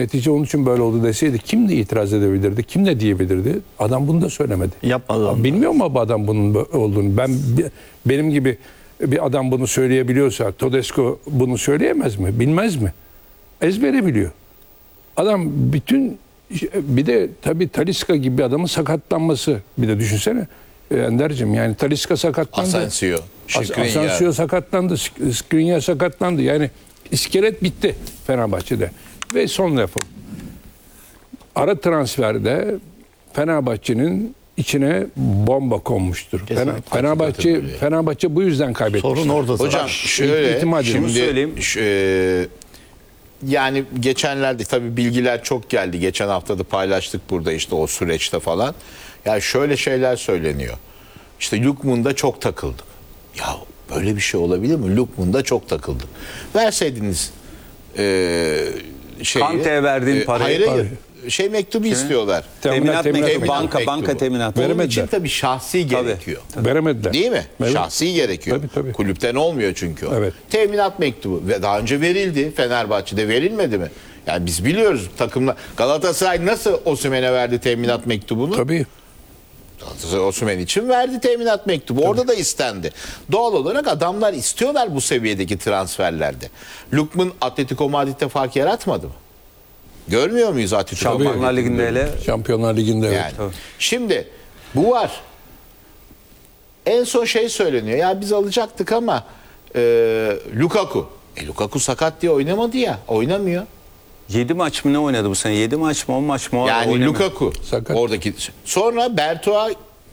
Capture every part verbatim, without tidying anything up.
netice onun için böyle oldu deseydi kim de itiraz edebilirdi? Kim de diyebilirdi? Adam bunu da söylemedi. Yapmadı. Bilmiyor mu bu adam bunun olduğunu? Ben benim gibi bir adam bunu söyleyebiliyorsa Todesco bunu söyleyemez mi? Bilmez mi? Ezbere biliyor. Adam bütün bir de tabii Talisca gibi bir adamın sakatlanması. Bir de düşünsene Ender'cim, yani Talisca sakatlandı. Asensio, Skriniar. Asensio sakatlandı. Skriniar sakatlandı. Yani iskelet bitti Fenerbahçe'de. Ve son lafım. Ara transferde Fenerbahçe'nin içine bomba konmuştur. Fener, Fenerbahçe Fenerbahçe bu yüzden kaybetti. Sorun orada. Hocam şöyle, İhtimal şimdi söyleyeyim. e, yani geçenlerde tabii bilgiler çok geldi. Geçen hafta da paylaştık burada işte o süreçte falan. Yani şöyle şeyler söyleniyor. İşte Lukman'da çok takıldık. Ya böyle bir şey olabilir mi? Lukman'da çok takıldık. Verseydiniz e, şeyi. Kante'ye verdiğin e, parayı. Hayır hayır. Şey mektubu istiyorlar. Teminat, Teminat mektubu, mektubu. banka, Mektubu. banka teminatı. Onun Veremediler. için tabii şahsi gerekiyor. Veremediler. Değil mi? Evet. Şahsi gerekiyor. Tabii, tabii. Kulüpten olmuyor çünkü o. Evet. Teminat mektubu ve daha önce verildi. Fenerbahçe'de verilmedi mi? Yani biz biliyoruz takımla. Galatasaray nasıl Osimhen'e verdi teminat mektubunu? Tabii. Galatasaray Osimhen için verdi teminat mektubu. Tabii. Orada da istendi. Doğal olarak adamlar istiyorlar bu seviyedeki transferlerde. Lukman Atletico Madrid'de fark yaratmadı mı? Görmüyor muyuz Atletico Madrid'de? Şampiyonlar Ligi'nde hele. Şampiyonlar Ligi'nde evet. Yani. Şimdi bu var. En son şey söyleniyor. Ya biz alacaktık ama e, Lukaku. E, Lukaku sakat diye oynamadı ya. Oynamıyor. yedi maç mı ne oynadı bu sene? yedi maç mı on maç mı? Yani Oynamıyor. Lukaku. Sakat. Oradaki. Sonra Bertoğa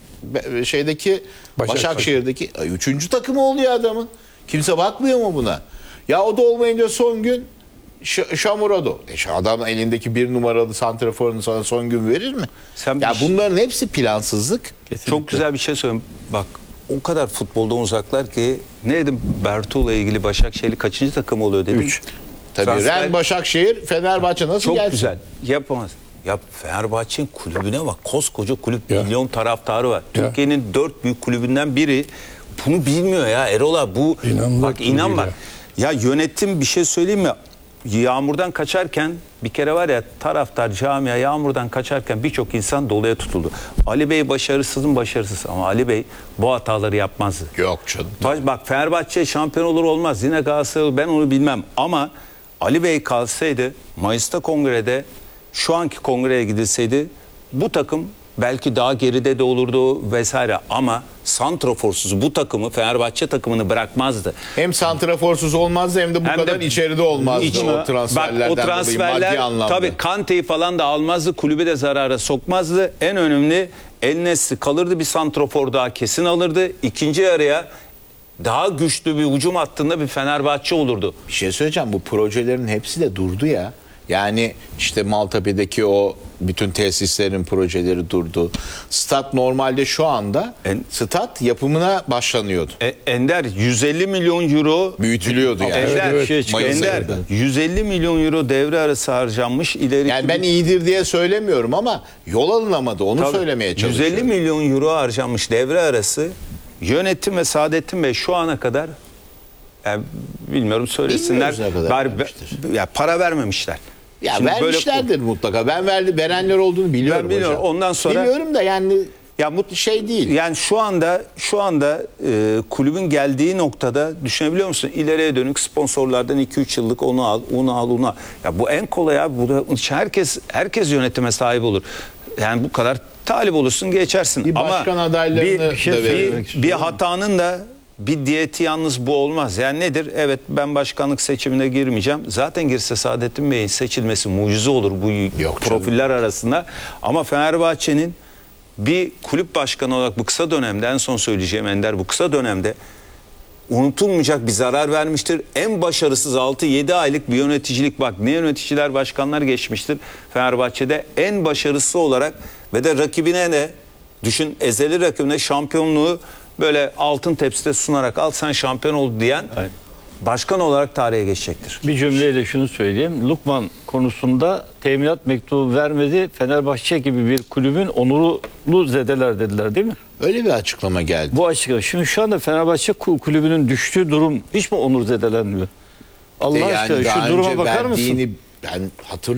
şeydeki Başak- Başakşehir'deki üçüncü takımı oluyor adamın. Kimse bakmıyor mu buna? Ya o da olmayınca son gün Ş- Şamurado. E şu adam elindeki bir numaralı santraforunu sana son gün verir mi? Sen ya bir- şey- bunların hepsi plansızlık. Çok güzel bir şey söyleyeyim. Bak o kadar futboldan uzaklar ki ne dedim, Bertuğ'la ilgili Başakşehir'li kaçıncı takım oluyor dedim. Üç. Tabii Transfer- Ren, Başakşehir, Fenerbahçe nasıl Çok gelsin? güzel. Yapamaz. Ya Fenerbahçe'nin kulübüne bak. Koskoca kulüp, Ya. milyon taraftarı var. Ya. Türkiye'nin dört büyük kulübünden biri bunu bilmiyor ya Erol abi. Bu İnanılır bak gibi inan değil bak. Ya yönetim bir şey söyleyeyim mi? Yağmurdan kaçarken bir kere var ya, taraftar camia yağmurdan kaçarken birçok insan doluya tutuldu. Ali Bey başarısız mı? Başarısız, ama Ali Bey bu hataları yapmazdı. Yok canım. Baş- Bak Fenerbahçe şampiyon olur olmaz. Yine Galatasaray olur, ben onu bilmem. Ama Ali Bey kalsaydı, Mayıs'ta kongrede, şu anki kongreye gidilseydi bu takım belki daha geride de olurdu vesaire. Ama santraforsuz bu takımı, Fenerbahçe takımını bırakmazdı. Hem santraforsuz olmazdı hem de bu Hem kadar de içeride olmazdı İç- o transferlerden Bak, o dolayı transferler maddi anlamda. tabii Kante'yi falan da almazdı. Kulübü de zarara sokmazdı. En önemli, El Nesri kalırdı, bir santrafor daha kesin alırdı. İkinci yarıya daha güçlü bir hücum hattında bir Fenerbahçe olurdu. Bir şey söyleyeceğim, bu projelerin hepsi de durdu ya. Yani işte Maltepe'deki o bütün tesislerin projeleri durdu. Stat normalde şu anda En- stat yapımına başlanıyordu. E, Ender yüz elli milyon euro Büyütülüyordu yani. Ender, evet. Şey çıkıyor. Mayıs Ender ayında. yüz elli milyon euro devre arası harcanmış, ileri Yani ben iyidir diye söylemiyorum ama yol alınamadı. Onu Tabii, söylemeye çalışıyorum. yüz elli milyon euro harcanmış devre arası. Yönetim ve Saadettin Bey şu ana kadar, yani bilmiyorum söylesinler, Bilmiyoruz ne kadar bari- vermiştir. ya para vermemişler. Ya Şimdi böyle- vermişlerdir mutlaka. Ben verdi, verenler olduğunu biliyorum Ben biliyorum. hocam. Ondan sonra- Biliyorum da yani Ya mutlu şey değil. Yani şu anda şu anda e, kulübün geldiği noktada düşünebiliyor musun? İleriye dönük sponsorlardan iki üç yıllık onu al, onu al, onu al. Ya bu en kolay abi. Bu da, herkes herkes yönetime sahip olur. Yani bu kadar talip olursun, geçersin. Bir başkan Ama adaylarını bir, da bir, vermek bir, bir hatanın da bir diyeti yalnız bu olmaz. Yani nedir? Evet, ben başkanlık seçimine girmeyeceğim. Zaten girse Saadettin Bey'in seçilmesi mucize olur bu Yok profiller arasında. Ama Fenerbahçe'nin bir kulüp başkanı olarak bu kısa dönemde, en son söyleyeceğim Ender, bu kısa dönemde unutulmayacak bir zarar vermiştir. En başarısız altı yedi aylık bir yöneticilik, bak ne yöneticiler, başkanlar geçmiştir Fenerbahçe'de, en başarısız olarak ve de rakibine de düşün, ezeli rakibine şampiyonluğu böyle altın tepside sunarak al sen şampiyon ol diyen Aynen. başkan olarak tarihe geçecektir. Bir cümleyle şunu söyleyeyim. Lukman konusunda teminat mektubu vermedi. Fenerbahçe gibi bir kulübün onurunu zedeler dediler, değil mi? Öyle bir açıklama geldi. Bu açıklama. Şimdi şu anda Fenerbahçe kulübünün düştüğü durum hiç mi onur zedelenmiyor? Allah yani aşkına daha şu duruma önce bakar mısın? verdiğini ben hatırlıyorum.